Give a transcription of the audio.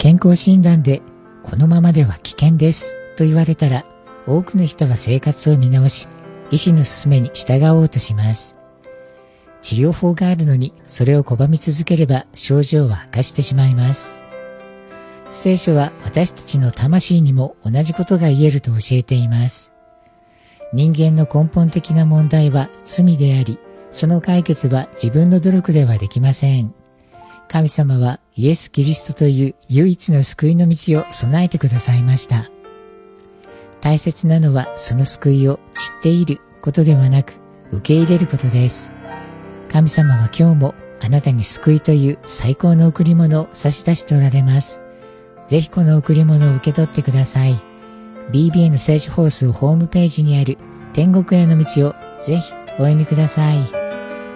健康診断でこのままでは危険ですと言われたら、多くの人は生活を見直し、医師の勧めに従おうとします。治療法があるのにそれを拒み続ければ症状は悪化してしまいます。聖書は私たちの魂にも同じことが言えると教えています。人間の根本的な問題は罪であり、その解決は自分の努力ではできません。神様はイエス・キリストという唯一の救いの道を備えてくださいました。大切なのはその救いを知っていることではなく、受け入れることです。神様は今日もあなたに救いという最高の贈り物を差し出しておられます。ぜひこの贈り物を受け取ってください。BBN 聖書放送ホームページにある天国への道をぜひお読みください。